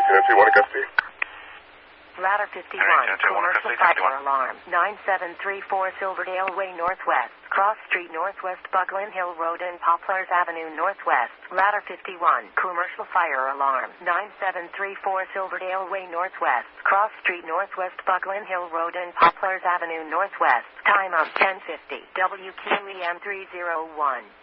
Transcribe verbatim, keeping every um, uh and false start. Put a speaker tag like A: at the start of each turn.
A: Tennessee, one Augusta.
B: Ladder fifty-one, commercial fire alarm, nine seven three four Silverdale Way Northwest, Cross Street Northwest, Buckland Hill Road and Poplars Avenue Northwest. Ladder fifty-one, commercial fire alarm, nine seven three four Silverdale Way Northwest, Cross Street Northwest, Buckland Hill Road and Poplars Avenue Northwest. Time of ten fifty, W Q E M three oh one.